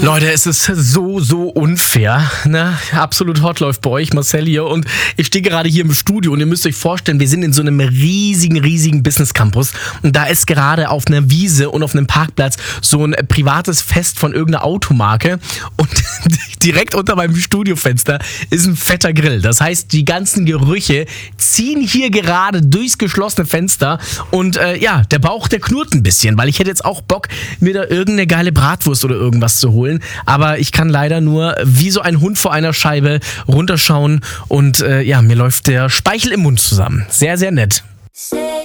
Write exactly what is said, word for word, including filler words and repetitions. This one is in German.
Leute, es ist so, so unfair. Ne? Absolut hot läuft bei euch, Marcel hier. Und ich stehe gerade hier im Studio und ihr müsst euch vorstellen, wir sind in so einem riesigen, riesigen Business Campus. Und da ist gerade auf einer Wiese und auf einem Parkplatz so ein privates Fest von irgendeiner Automarke. Und direkt unter meinem Studiofenster ist ein fetter Grill. Das heißt, die ganzen Gerüche ziehen hier gerade durchs geschlossene Fenster. Und äh, ja, der Bauch, der knurrt ein bisschen, weil ich hätte jetzt auch Bock, mir da irgendeine geile Bratwurst oder irgendwas zu holen. Aber ich kann leider nur wie so ein Hund vor einer Scheibe runterschauen und äh, ja, mir läuft der Speichel im Mund zusammen. Sehr, sehr nett.